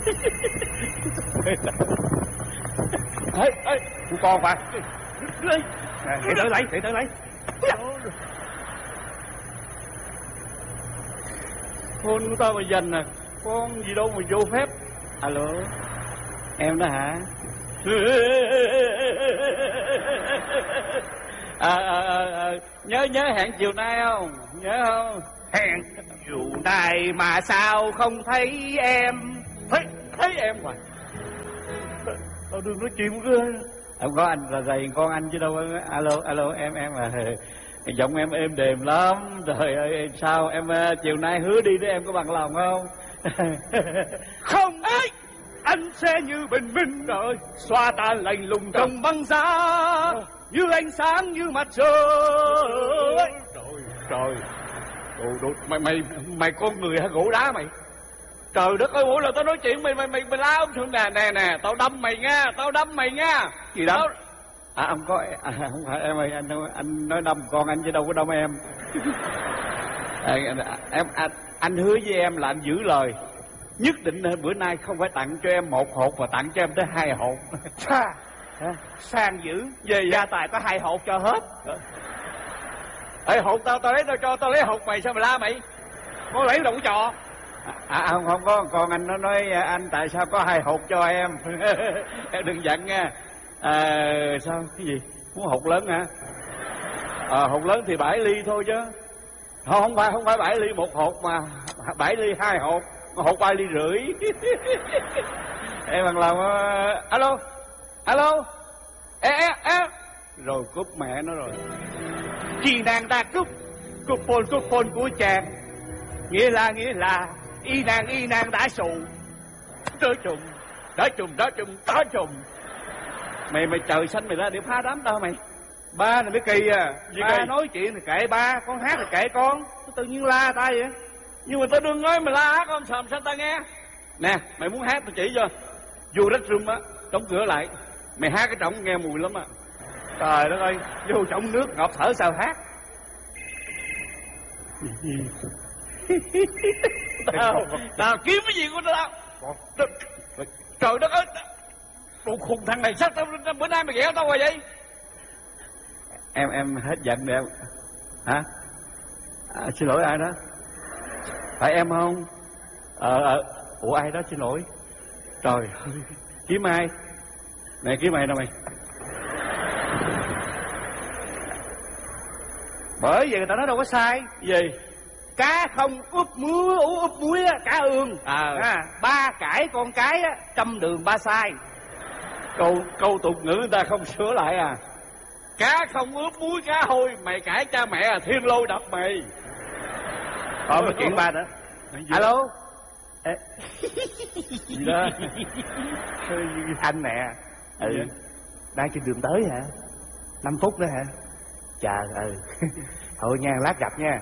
Ê, của con phải. Để đỡ lấy. Phone của tao mà dành nè, con gì đâu mà vô phép. Alo, em đó hả? Nhớ hẹn chiều nay không? Nhớ không? Hẹn chiều nay mà sao không thấy em? Thấy em hoài. Tao đừng nói chuyện với ông có anh là thầy con anh chứ đâu. Alo em à. Giọng em êm đềm lắm. Trời ơi sao em chiều nay hứa đi với em có bằng lòng không? Không ấy, anh sẽ như bình minh trời xoa tan lạnh lùng trong băng giá, như ánh sáng như mặt trời. Trời mày con người hay gỗ đá mày? Trời đất ơi, mỗi lần tao nói chuyện mày la ông xuống nè, tao đâm mày nha. Gì đó? Ông có không phải em ơi, anh nói đâm con anh chứ đâu có đâm em. Anh hứa với em là anh giữ lời. Nhất định bữa nay không phải tặng cho em 1 hột mà tặng cho em tới 2 hột. Sang dữ. Về gia tài có 2 hột cho hết. Ê, hột tao lấy tao cho, tao lấy hột mày sao mày la mày? Có lấy đồng trò. Không có, con anh nó nói anh tại sao có 2 hột cho em. Em đừng giận nha. Sao cái gì? Muốn hột lớn hả? Hột lớn thì 7 ly thôi chứ. Không phải 7 ly 1 hột mà 7 ly 2 hột. Hột 3 ly rưỡi. Em bằng lòng. Alo. Rồi cúp mẹ nó rồi. Khi nàng ta cúp phone của chàng, nghĩa là y nàng đã xù. Đó trùng. Mày trời xanh mày ra để phá đám tao mày. Ba này mới kỳ à. Ba kỳ? nói chuyện thì kệ ba, con hát thì kệ con. Tự nhiên la ta vậy. Nhưng mà tao đừng nói mày la hát con sầm sao ta nghe. Nè, mày muốn hát tao chỉ cho. Vô đất room á, đóng cửa lại. Mày hát cái trống nghe mùi lắm á. Trời đất ơi, vô trong nước ngọt thở sao hát. Tao kiếm cái gì của tao. Trời đất ơi, đồ khùng thằng này sao tao bữa nay mày ghẹo tao rồi vậy? Em hết giận rồi em. Hả? Xin lỗi ai đó? Phải em không? Ủa ai đó xin lỗi? Trời ơi, kiếm ai? Nè kiếm ai đâu mày? Bởi vì người ta nói đâu có sai. Gì? Cá không ướp muối á, cá ương. Ba cãi con cái á, trăm đường ba sai. Câu tục ngữ người ta không sửa lại à? Cá không ướp muối cá hôi, mày cãi cha mẹ à, thiên lôi đập mày. Nói chuyện ba nữa. Alo. Gì đó? Anh nè. Đang trên đường tới hả? 5 phút nữa hả? Trời. Thôi nha, lát gặp nha.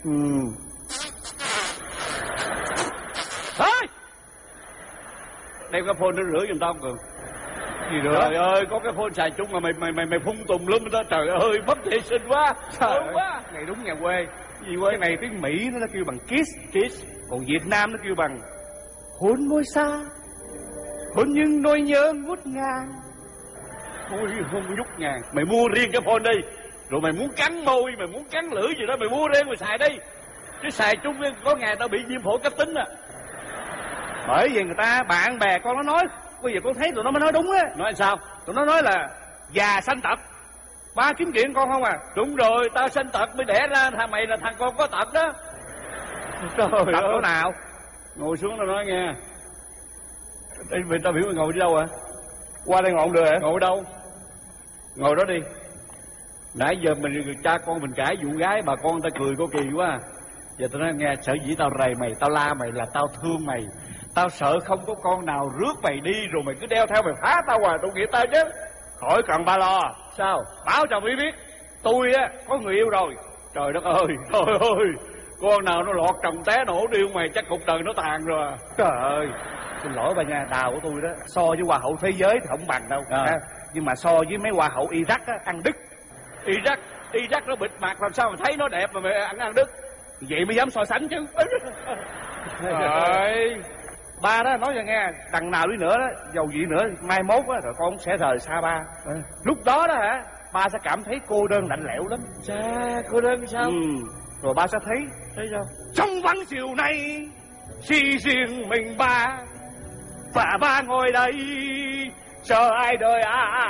Thôi đem cái phone nó rửa giùm tao Cường. Gì rửa? Trời ơi, có cái phone xài chung mà mày phun tùng lum đó. Trời ơi, bất vệ sinh quá. Trời quá. Này đúng nhà quê. Gì quê? Cái này tiếng Mỹ nó kêu bằng kiss. Còn Việt Nam nó kêu bằng hôn môi xa, hôn nhưng nỗi nhớ ngút ngàn. Ôi không nhút ngàn. Mày mua riêng cái phone đi. Rồi mày muốn cắn môi, mày muốn cắn lưỡi gì đó, mày mua riêng mày xài đi. Chứ xài chung có ngày tao bị viêm phổi cấp tính à. Bởi vì người ta bạn bè con nó nói, bây giờ con thấy tụi nó mới nói đúng á. Nói sao? Tụi nó nói là già sanh tật. Ba kiếm chuyện con không à? Đúng rồi, tao sanh tật mới đẻ ra thằng mày là thằng con có tật đó. Trời ơi. Tật chỗ nào? Ngồi xuống tao nói nghe. Tao biểu mày ngồi đi đâu à? Qua đây ngồi được hả? Ngồi đâu? Ngồi đó đi. Nãy giờ cha con mình cãi vụ gái, bà con ta cười có kỳ quá. Giờ tao nói nghe, sở dĩ tao rầy mày, tao la mày là tao thương mày. Tao sợ không có con nào rước mày đi rồi mày cứ đeo theo mày phá tao hoài, tội nghiệp tao chứ. Khỏi cần ba lo. Sao? Báo cho Mỹ biết, tôi á có người yêu rồi. Trời đất ơi, trời ơi, con nào nó lọt trồng té nổ điêu mày chắc cuộc đời nó tàn rồi. Trời ơi, xin lỗi bà nha, đào của tôi đó so với hoa hậu thế giới thì không bằng đâu. Nhưng mà so với mấy hoa hậu Iraq á, ăn đứt. Iraq nó bịt mặt làm sao mà thấy nó đẹp mà mày ăn đứt. Vậy mới dám so sánh chứ. Trời, Ba đó nói cho nghe, đằng nào đi nữa đó, dầu gì nữa, mai mốt á rồi con sẽ rời xa ba. Lúc đó đó hả, ba sẽ cảm thấy cô đơn lạnh lẽo lắm. Chà, cô đơn sao? Rồi ba sẽ thấy sao? Trong vắng chiều nay chỉ riêng mình ba, và ba ngồi đây chờ ai đời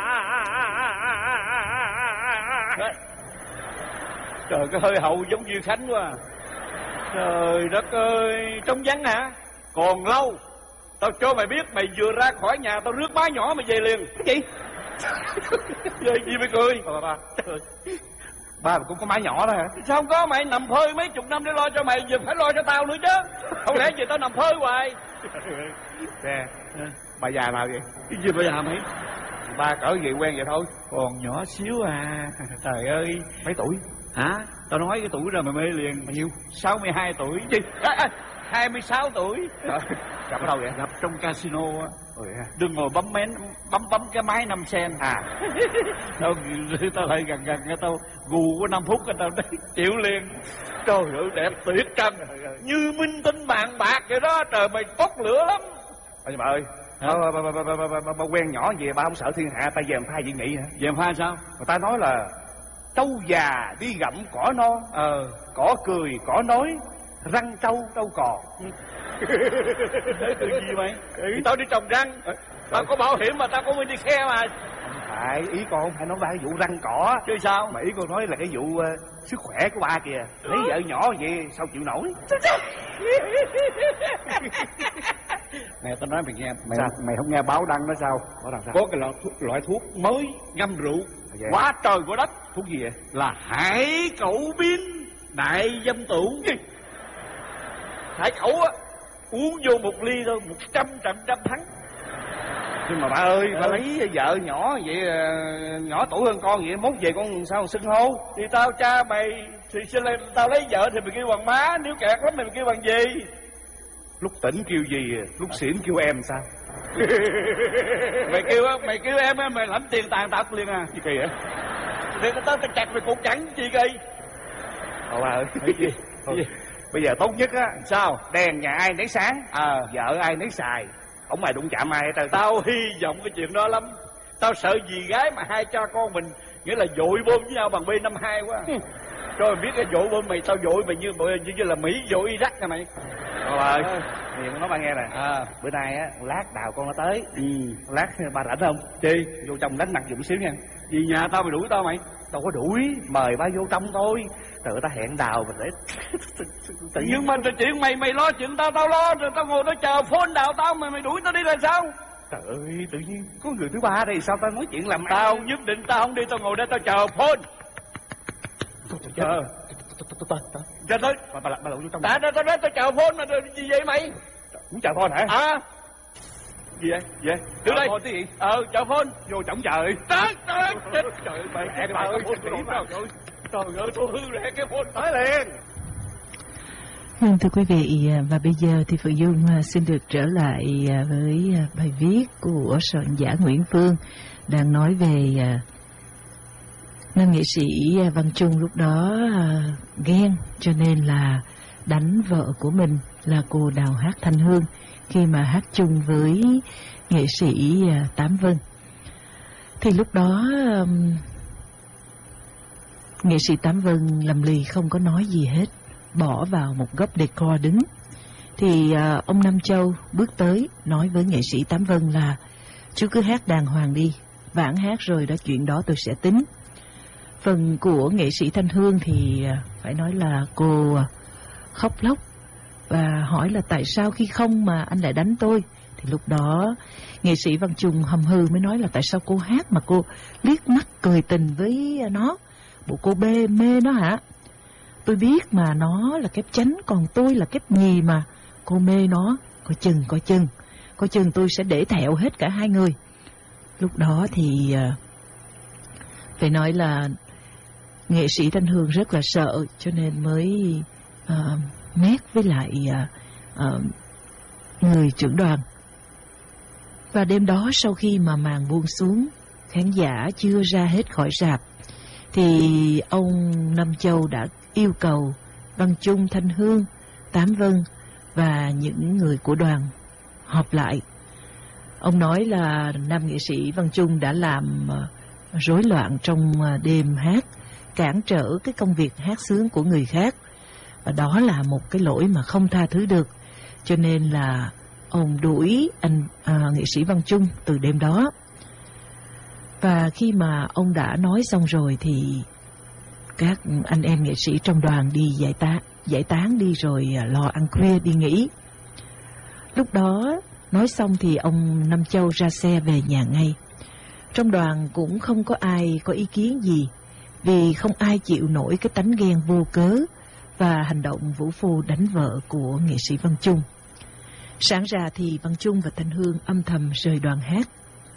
Trời, cái hơi hậu giống Duy Khánh quá. Trời đất ơi, trống vắng hả? Còn lâu. Tao cho mày biết, mày vừa ra khỏi nhà tao rước má nhỏ mày về liền. Cái gì? Về gì mày cười? Ba cũng có má nhỏ đó hả? Sao không có, mày nằm phơi mấy chục năm để lo cho mày, giờ phải lo cho tao nữa chứ. Không lẽ giờ tao nằm phơi hoài? Nè, bà già nào vậy? Cái gì bà già mày? Ba cỡ vậy quen vậy thôi. Còn nhỏ xíu à. Trời ơi. Mấy tuổi? Hả? Tao nói cái tuổi rồi mày mê liền. Bao nhiêu? 62 tuổi. Gì? 26 tuổi. Gặp ở đâu vậy? Gặp trong casino á. Đừng ngồi bấm cái máy 5 sen. Tao lại gần tao gù có 5 phút tao chịu liền. Trời ơi, đẹp tuyệt trần, như minh tinh vàng bạc vậy đó. Trời, mày bốc lửa lắm. Nhưng mà ơi, ba quen nhỏ gì ba không sợ thiên hạ, ta dèm pha dị nghị hả? Dèm pha sao? Người ta nói là trâu già đi gặm cỏ non, cỏ cười cỏ nói, răng trâu trâu cò. Đấy từ gì mày? Tao đi trồng răng. Tao có bảo hiểm mà tao có đi khe mà. Không phải, ý con không phải nói ba cái vụ răng cỏ. Chứ sao? Mà ý con nói là cái vụ sức khỏe của ba kìa. Lấy vợ nhỏ vậy sao chịu nổi. Nè, tao nói mày nghe. Mày không nghe báo đăng đó sao? Báo đăng sao? Có cái loại thuốc mới ngâm rượu quá trời của đất. Thuốc gì vậy? Là hải cẩu biên đại dâm tửu. Hải cẩu á, uống vô 1 ly thôi 100 trận trăm thắng. Nhưng mà ba ơi, ba lấy vợ nhỏ vậy, nhỏ tuổi hơn con vậy, mốt về con sao xưng hô? Thì tao cha mày, thì tao lấy vợ thì mày kêu bằng má, nếu kẹt lắm mày kêu bằng gì? Lúc tỉnh kêu gì, lúc xỉn kêu em sao? mày kêu em mày lãnh tiền tàn tật liền à? Gì kỳ vậy? Thì tao chặt mày cũng chẳng chi kỳ. Ba ơi, gì? Bây giờ tốt nhất á, sao? Đèn nhà ai nấy sáng, vợ ai nấy xài, không ai đụng chạm ai hết trơn. Tao hy vọng cái chuyện đó lắm. Tao sợ dì gái mà hai cha con mình nghĩa là dội bom với nhau bằng B52 quá. Rồi biết cái dội bom mày, tao dội mày như là Mỹ dội Iraq nè mày. Rồi, thì nói ba nghe nè. Bữa nay á, lát đào con nó tới. Lát ba rảnh không? Chi? Vô trong đánh mặt giùm xíu nha. Vì nhà tao mày đuổi tao mày? Đâu có đuổi, mời ba vô trong thôi. Tự ta hẹn đào mình để nhưng mà chuyện mày lo chuyện tao lo, rồi tao ngồi tao chờ phone đào tao mày đuổi tao đi là sao? Trời ơi, tự nhiên có người thứ ba đây, sao tao nói chuyện làm tao nhất định tao không đi, tao ngồi đây tao chờ phone. Chờ ra tới ba lộn vô trong. Tao nói tao chờ phone mà gì vậy mày? Muốn chờ phone hả? Gì vậy? Đưa đây. Phone gì? Chờ phone. Vô trọng chờ. Trời ơi, mày em ba ơi, trời ơi, tôi hư rẻ cái phone tới liền. Vâng, thưa quý vị, và bây giờ thì Phượng Dung xin được trở lại với bài viết của soạn giả Nguyễn Phương đang nói về nam nghệ sĩ Văn Trung lúc đó ghen cho nên là đánh vợ của mình là cô Đào Hát Thanh Hương khi mà hát chung với nghệ sĩ Tám Vân. Thì lúc đó nghệ sĩ Tám Vân lầm lì không có nói gì hết, bỏ vào một góc decor đứng. Thì ông Nam Châu bước tới nói với nghệ sĩ Tám Vân là chú cứ hát đàng hoàng đi, vãn hát rồi đó, chuyện đó tôi sẽ tính. Phần của nghệ sĩ Thanh Hương thì phải nói là cô khóc lóc và hỏi là tại sao khi không mà anh lại đánh tôi. Thì lúc đó nghệ sĩ Văn Trung hầm hừ mới nói là tại sao cô hát mà cô liếc mắt cười tình với nó, bộ cô mê nó hả? Tôi biết mà nó là kép chánh, còn tôi là kép nhì mà. Cô mê nó, coi chừng tôi sẽ để thẹo hết cả hai người. Lúc đó thì phải nói là nghệ sĩ Thanh Hương rất là sợ, cho nên mới mét với lại người trưởng đoàn. Và đêm đó sau khi mà màn buông xuống, khán giả chưa ra hết khỏi rạp, thì ông Nam Châu đã yêu cầu Văn Trung, Thanh Hương, Tám Vân và những người của đoàn họp lại. Ông nói là nam nghệ sĩ Văn Chung đã làm rối loạn trong đêm hát, cản trở cái công việc hát sướng của người khác, và đó là một cái lỗi mà không tha thứ được. Cho nên là ông đuổi anh nghệ sĩ Văn Chung từ đêm đó. Và khi mà ông đã nói xong rồi thì các anh em nghệ sĩ trong đoàn đi giải tán đi, rồi lo ăn khuya đi nghỉ. Lúc đó nói xong thì ông Nam Châu ra xe về nhà ngay. Trong đoàn cũng không có ai có ý kiến gì, vì không ai chịu nổi cái tánh ghen vô cớ và hành động vũ phu đánh vợ của nghệ sĩ Văn Chung. Sáng ra thì Văn Chung và Thanh Hương âm thầm rời đoàn hát.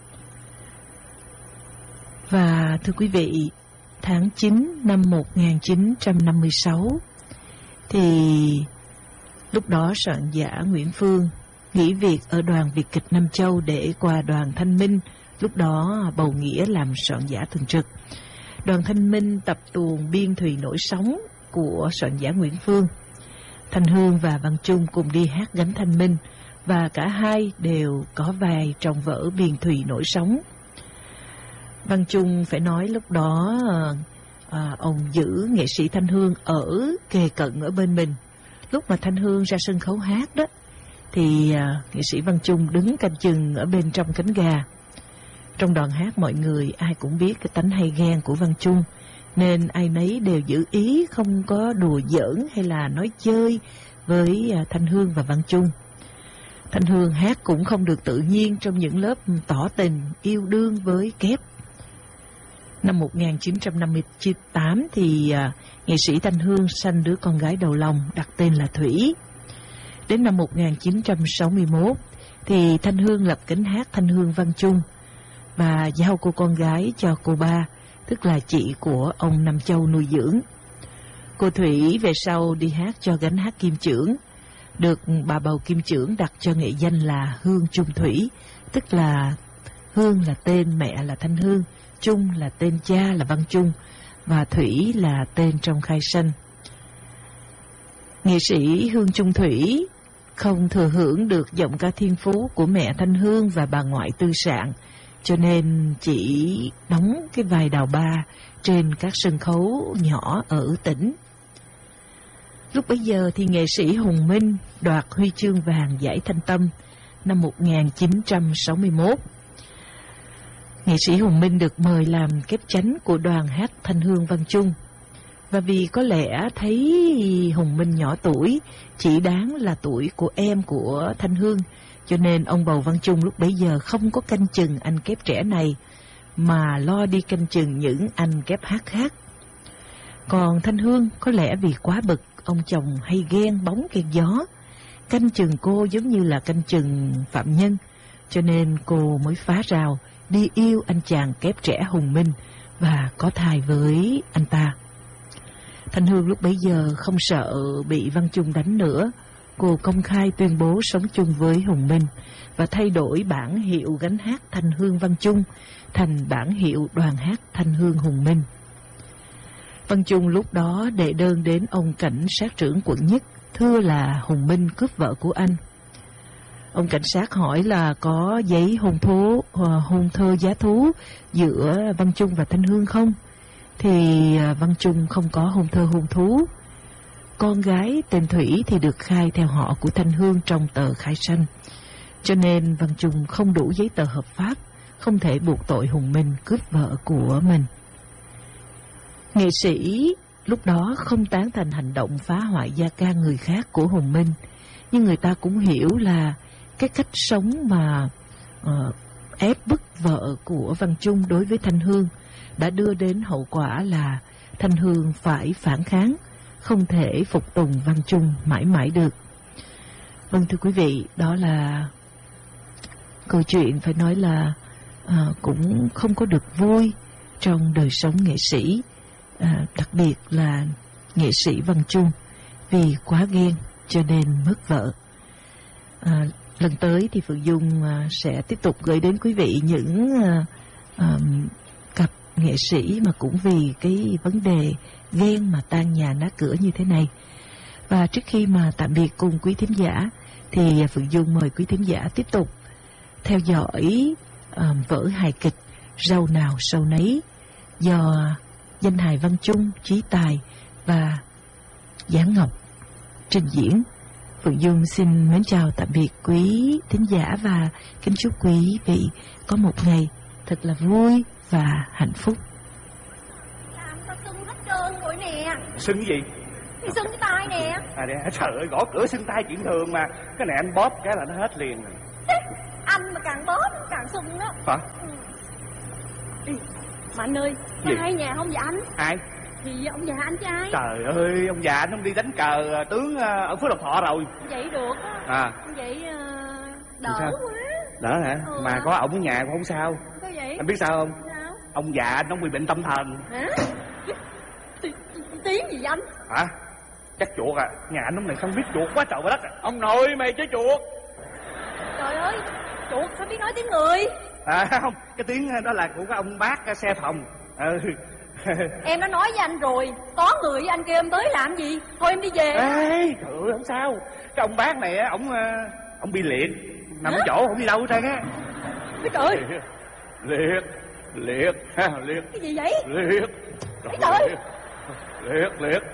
Và thưa quý vị, tháng 9 năm 1956 thì lúc đó soạn giả Nguyễn Phương nghỉ việc ở đoàn Việt kịch Nam Châu để qua đoàn Thanh Minh, lúc đó bầu Nghĩa làm soạn giả thường trực. Đoàn Thanh Minh tập tuồng Biên Thùy Nổi Sóng của soạn giả Nguyễn Phương. Thanh Hương và Văn Chung cùng đi hát gánh Thanh Minh, và cả hai đều có vai trong vở Biên Thùy Nổi Sóng. Văn Chung phải nói lúc đó ông giữ nghệ sĩ Thanh Hương ở kề cận ở bên mình. Lúc mà Thanh Hương ra sân khấu hát đó thì nghệ sĩ Văn Chung đứng canh chừng ở bên trong cánh gà. Trong đoàn hát mọi người ai cũng biết cái tánh hay ghen của Văn Chung, nên ai nấy đều giữ ý không có đùa giỡn hay là nói chơi với Thanh Hương và Văn Chung. Thanh Hương hát cũng không được tự nhiên trong những lớp tỏ tình yêu đương với kép. Năm 1958 thì nghệ sĩ Thanh Hương sanh đứa con gái đầu lòng đặt tên là Thủy. Đến năm 1961 thì Thanh Hương lập cánh hát Thanh Hương Văn Chung và giao cô con gái cho cô ba, tức là chị của ông Nam Châu nuôi dưỡng. Cô Thủy về sau đi hát cho gánh hát Kim Chưởng, được bà bầu Kim Chưởng đặt cho nghệ danh là Hương Chung Thủy, tức là Hương là tên mẹ là Thanh Hương, Chung là tên cha là Văn Chung, và Thủy là tên trong khai sanh. Nghệ sĩ Hương Chung Thủy không thừa hưởng được giọng ca thiên phú của mẹ Thanh Hương và bà ngoại Tư Sạn, cho nên chỉ đóng cái vai đào ba trên các sân khấu nhỏ ở tỉnh. Lúc bấy giờ thì nghệ sĩ Hùng Minh đoạt huy chương vàng giải Thanh Tâm năm 1961. Nghệ sĩ Hùng Minh được mời làm kép chánh của đoàn hát Thanh Hương Văn Chung. Và vì có lẽ thấy Hùng Minh nhỏ tuổi, chỉ đáng là tuổi của em của Thanh Hương, cho nên ông bầu Văn Chung lúc bấy giờ không có canh chừng anh kép trẻ này, mà lo đi canh chừng những anh kép hát khác. Còn Thanh Hương có lẽ vì quá bực, ông chồng hay ghen bóng ghen gió, canh chừng cô giống như là canh chừng phạm nhân, cho nên cô mới phá rào đi yêu anh chàng kép trẻ Hùng Minh và có thai với anh ta. Thanh Hương lúc bấy giờ không sợ bị Văn Chung đánh nữa. Cô công khai tuyên bố sống chung với Hùng Minh và thay đổi bản hiệu gánh hát Thanh Hương Văn Chung thành bản hiệu đoàn hát Thanh Hương Hùng Minh. Văn Chung lúc đó đệ đơn đến ông cảnh sát trưởng quận Nhất, thưa là Hùng Minh cướp vợ của anh. Ông cảnh sát hỏi là có giấy hôn thơ giá thú giữa Văn Chung và Thanh Hương không? Thì Văn Chung không có hôn thơ hôn thú. Con gái tên Thủy thì được khai theo họ của Thanh Hương trong tờ khai sanh, cho nên Văn Chung không đủ giấy tờ hợp pháp, không thể buộc tội Hùng Minh cướp vợ của mình. Nghệ sĩ lúc đó không tán thành hành động phá hoại gia can người khác của Hùng Minh, nhưng người ta cũng hiểu là cái cách sống mà ép bức vợ của Văn Chung đối với Thanh Hương đã đưa đến hậu quả là Thanh Hương phải phản kháng, không thể phục tùng Văn Chung mãi mãi được. Vâng, thưa quý vị, đó là câu chuyện phải nói là cũng không có được vui trong đời sống nghệ sĩ, đặc biệt là nghệ sĩ Văn Chung, vì quá ghen cho nên mất vợ. Lần tới thì Phượng Dung sẽ tiếp tục gửi đến quý vị những cặp nghệ sĩ mà cũng vì cái vấn đề ghen mà tan nhà nát cửa như thế này. Và trước khi mà tạm biệt cùng quý thính giả thì Phượng Dung mời quý thính giả tiếp tục theo dõi vở hài kịch Rau Nào Sâu Nấy do danh hài Văn Chung, Chí Tài và Giảng Ngọc trình diễn. Phượng Dung xin mến chào tạm biệt quý thính giả và kính chúc quý vị có một ngày thật là vui và hạnh phúc. Làm tao sưng hết trơn rồi nè. Sưng cái gì? Thì sưng cái tay nè. À nè, trời ơi, gõ cửa sưng tay chuyện thường mà. Cái này anh bóp cái là nó hết liền rồi. Anh mà càng bóp càng sưng đó. Hả? Ừ. Mà anh ơi, có Gì? ai nhà không dạ anh? Ai? Thì ông già anh trai. Trời ơi, ông già anh không đi đánh cờ tướng ở Phước Lộc Thọ rồi. Vậy được á. À, Vậy đỡ sao? quá. đỡ hả? Ừ. Mà có ổng ở nhà cũng không sao. Sao vậy? Anh biết sao không? Sao? Ông già anh bị bệnh tâm thần. Hả? Tiếng gì anh? Hả? Chắc chuột à. Nhà anh lúc này không biết chuột quá trời quá đất à. Ông nội mày chứ chuột. Trời ơi, chuột sao biết nói tiếng người? À không, cái tiếng đó là của cái ông bác xe phòng. Em đã nói với anh rồi, có người với anh kêu em tới làm gì? Thôi em đi về. Ê, trời ơi, không sao. Cái ông bác này á, ổng bị liệt, nằm chỗ không đi đâu hết trơn á. Trời ơi, Liệt ha, liệt. cái gì vậy? Liệt. Trời ơi. Liệt.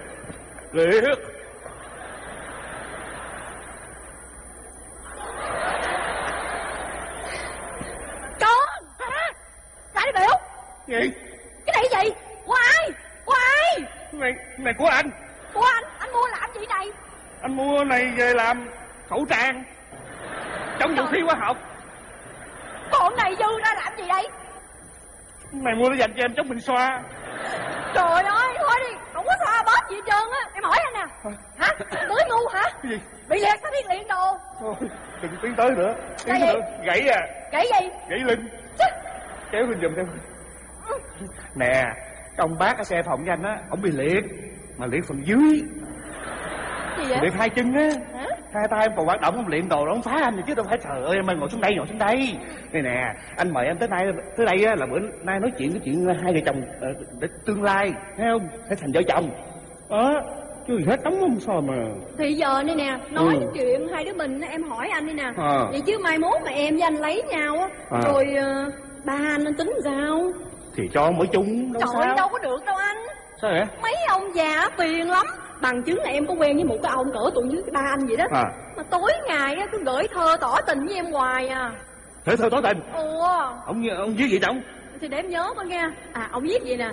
Con hả? Lại đi biểu. Gì? Cái này gì? Của ai? Của ai? Này của anh. Của anh mua làm gì này? Anh mua này về làm khẩu trang chống vũ khí hóa học. Con này dư ra làm gì đây? Mày mua nó dành cho em chống bệnh xoa. Trời ơi, thôi đi, không có xoa bóp gì hết trơn á. Em hỏi anh nè. Hả? Tưới ngu hả? Cái gì? Bị liệt sao biết liền đồ? Thôi, đừng tiến tới nữa. Cái gì? Gãy à. Cái gì? Gãy lưng. Kéo lên giùm em. Nè, cái ông bác ở xe phòng với anh á, ổng bị liệt. Mà liệt phần dưới. Gì vậy? Liệt hai chân á. Hả? Hai tay em còn hoạt động, không luyện đồ nó không phá anh chứ đâu phải. Trời ơi, em ơi, ngồi xuống đây. Đây nè, anh mời em tới đây á, là bữa nay nói chuyện cái chuyện hai vợ chồng để tương lai, thấy không? Phải thành vợ chồng. Đó, chứ gì hết đóng không sao mà. Thì giờ đây nè, nói cái chuyện hai đứa mình em hỏi anh đi nè. Vậy chứ mai mốt mà em với anh lấy nhau á, rồi ba anh tính sao? Thì cho mỗi chung đâu Trời sao. đâu có được đâu anh. Sao vậy? Mấy ông già phiền lắm. Bằng chứng là em có quen với một cái ông cỡ tuổi dưới ba anh vậy đó. Mà tối ngày á cứ gửi thơ tỏ tình với em hoài à. Thế thơ tỏ tình? Ông viết gì chồng? Thì để em nhớ coi nha. À, ông viết vậy nè.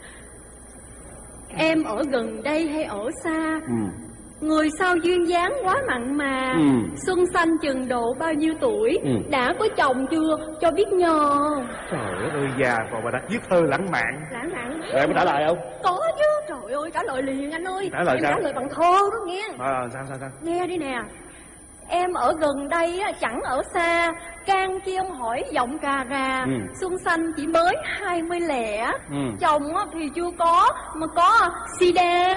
Em ở gần đây hay ở xa, người sao duyên dáng quá mặn mà, xuân xanh chừng độ bao nhiêu tuổi, đã có chồng chưa cho biết nhờ. Trời ơi, già còn mà đã viết thơ lãng mạn. Lãng mạn. Rồi em có trả lời không? Có chứ, trời ơi, trả lời liền anh ơi. Trả lời em sao? trả lời bằng thơ đó nghe. Sao? Nghe đi nè. Em ở gần đây á, chẳng ở xa, can chi ông hỏi giọng cà rà, xuân xanh chỉ mới 20 lẻ, chồng á, thì chưa có, mà có sida.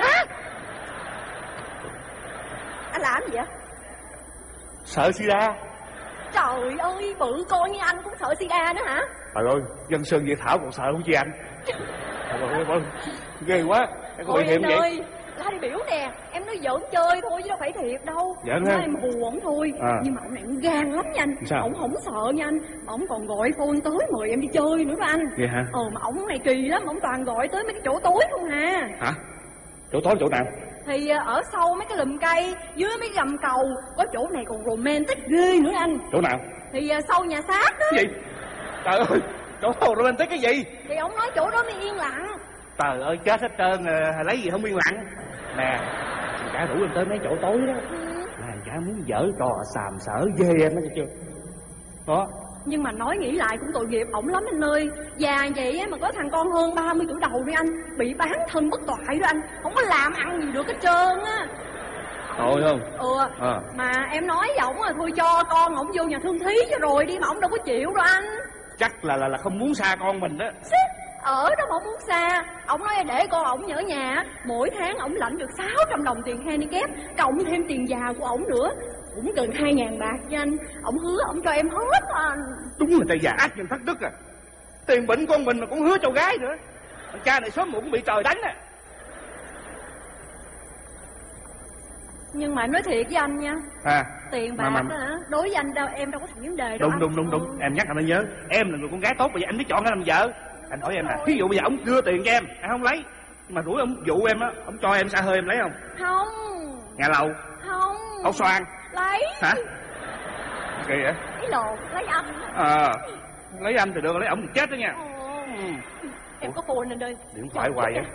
Anh làm gì vậy? Sợ sida? Trời ơi, bự coi như anh cũng sợ sida nữa hả? Trời ơi, dân Sơn Việt Thảo còn sợ không chi anh? Trời ơi, ghê quá. Em có bị hiểm vậy? Ơi, la đi biểu nè, em nói giỡn chơi thôi chứ đâu phải thiệt đâu. Giỡn nói hả? em hù ổng thôi. Nhưng mà ổng này ổng gan lắm nha anh. Sao? Ổng không sợ nha anh, mà ổng còn gọi phone tới mời em đi chơi nữa đó anh. Vậy hả? Mà ổng này kỳ lắm, ổng toàn gọi tới mấy cái chỗ tối không hà. Hả? Chỗ tối chỗ nào? Thì ở sau mấy cái lùm cây, dưới mấy cái gầm cầu, có chỗ này còn romantic ghê nữa anh. Chỗ nào? Thì sau nhà xác đó. Cái gì? Trời ơi, chỗ romantic cái gì? Thì ổng nói chỗ đó mới yên lặng. Trời ơi, chết hết trơn, lấy gì không yên lặng. Nè, thằng cả rủ em tới mấy chỗ tối đó, là thằng cả muốn dở trò xàm sở ghê em đó, chưa? Đó. Nhưng mà nói nghĩ lại cũng tội nghiệp ổng lắm anh ơi. Già vậy mà có thằng con hơn 30 tuổi đầu đi anh, bị bán thân bất toại đó anh, không có làm ăn gì được hết trơn á. Tội không? Mà em nói với ổng là thôi cho con ổng vô nhà thương thí cho rồi đi, mà ổng đâu có chịu đâu anh. Chắc là không muốn xa con mình đó. Ở đó mà không muốn xa. Ổng nói để con ổng ở nhà, mỗi tháng ổng lãnh được 600 đồng tiền handicap, cộng thêm tiền già của ổng nữa, cũng gần 2.000 bạc cho anh. Ổng hứa ổng cho em hết anh. Đúng là tay già ác nhân thất đức à. Tiền bệnh con mình mà cũng hứa cho gái nữa. Thằng cha này sớm muộn cũng bị trời đánh à. Nhưng mà em nói thiệt với anh nha. Tiền bạc đó hả? Đối với anh đâu em đâu có thành vấn đề đâu. Đúng. Em nhắc anh mới nhớ. Em là người con gái tốt, bây giờ anh mới chọn anh làm vợ. Anh hỏi em nè, ví dụ bây giờ ông đưa tiền cho em không lấy, mà rủi ông dụ em á, ông cho em xa hơi em lấy không? Không. Nhà lầu? Không. Ốc xoan? Lấy. Hả? Kỳ vậy? Lấy lồ, lấy anh. Lấy anh thì được, lấy ổng thì chết đó nha. Em có phone lên đây. Điện thoại hoài vậy.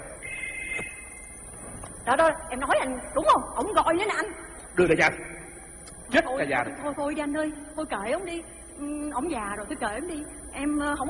Đó, em nói anh đúng không? Ổng gọi nữa nè anh. Đưa ra cho chết cả già. Thôi đi anh ơi, thôi kệ ổng đi. Ổng già rồi, thôi kệ ổng đi. Em không